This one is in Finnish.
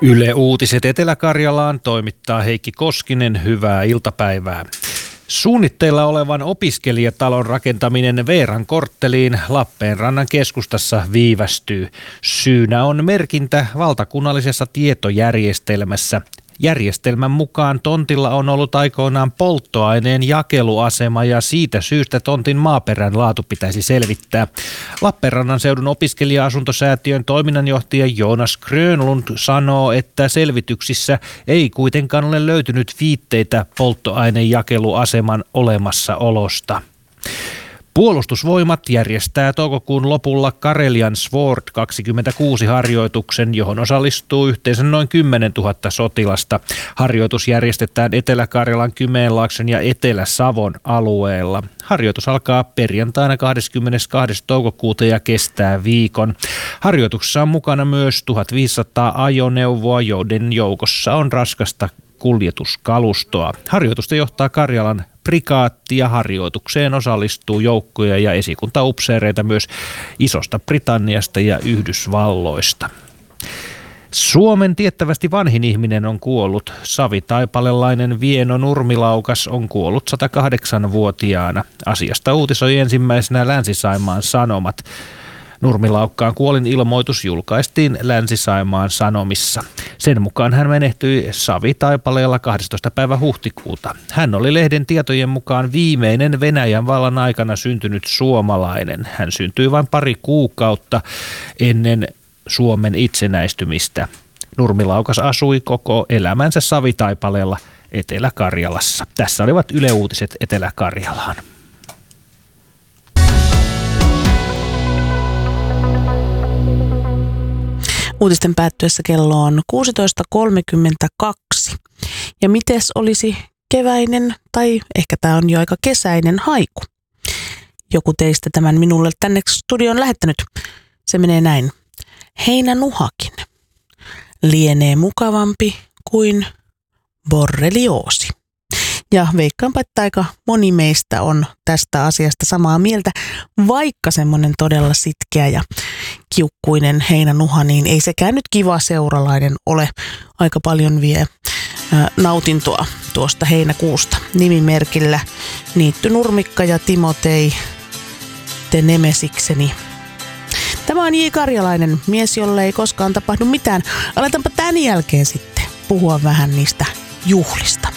Yle Uutiset Etelä-Karjalaan toimittaa Heikki Koskinen. Hyvää iltapäivää. Suunnitteilla olevan opiskelijatalon rakentaminen Veeran kortteliin Lappeenrannan keskustassa viivästyy. Syynä on merkintä valtakunnallisessa tietojärjestelmässä. Järjestelmän mukaan tontilla on ollut aikoinaan polttoaineen jakeluasema ja siitä syystä tontin maaperän laatu pitäisi selvittää. Lappeenrannan seudun opiskelija-asuntosäätiön toiminnanjohtaja Joonas Grönlund sanoo, että selvityksissä ei kuitenkaan ole löytynyt viitteitä polttoainejakeluaseman olemassaolosta. Puolustusvoimat järjestää toukokuun lopulla Karelian Sword 26 harjoituksen, johon osallistuu yhteensä noin 10 000 sotilasta. Harjoitus järjestetään Etelä-Karjalan, Kymenlaakson ja Etelä-Savon alueella. Harjoitus alkaa perjantaina 22. toukokuuta ja kestää viikon. Harjoituksessa on mukana myös 1500 ajoneuvoa, joiden joukossa on raskasta kuljetuskalustoa. Harjoitusta johtaa Karjalan prikaatti ja harjoitukseen osallistuu joukkoja ja esikuntaupseereita myös Isosta Britanniasta ja Yhdysvalloista. Suomen tiettävästi vanhin ihminen on kuollut. Savitaipalelainen Vieno Nurmilaukas on kuollut 108-vuotiaana. Asiasta uutisoi ensimmäisenä Länsi-Saimaan Sanomat. Nurmilaukkaan kuolinilmoitus julkaistiin Länsi-Saimaan Sanomissa. Sen mukaan hän menehtyi Savitaipaleella 12. päivä huhtikuuta. Hän oli lehden tietojen mukaan viimeinen Venäjän vallan aikana syntynyt suomalainen. Hän syntyi vain pari kuukautta ennen Suomen itsenäistymistä. Nurmilaukas asui koko elämänsä Savitaipaleella Etelä-Karjalassa. Tässä olivat Yle Uutiset Etelä-Karjalaan. Uutisten päättyessä kello on 16.32. Ja mites olisi keväinen tai ehkä tämä on jo aika kesäinen haiku? Joku teistä tämän minulle tänne studioon lähettänyt. Se menee näin. Heinänuhakin lienee mukavampi kuin borrelioosi. Ja veikkaanpa, että aika moni meistä on tästä asiasta samaa mieltä, vaikka semmoinen todella sitkeä ja kiukkuinen heinänuha, niin ei sekään nyt kiva seuralainen ole. Aika paljon vie nautintoa tuosta heinäkuusta. Nimimerkillä Niitty Nurmikka ja Timotei, te nemesikseni. Tämä on J. Karjalainen, mies, jolle ei koskaan tapahdu mitään. Aletaanpa tämän jälkeen sitten puhua vähän niistä juhlista.